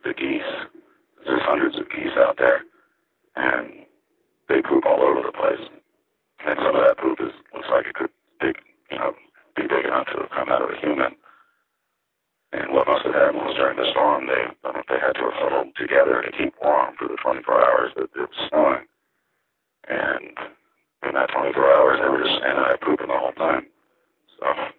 the geese. There's hundreds of geese out there, and they poop all over the place. And some of that poop looks like it could be big enough to come out of a human. And what must have happened was during the storm, they had to have huddled together to keep warm for the 24 hours that it was snowing. And in that 24 hours, they were just standing there pooping the whole time. So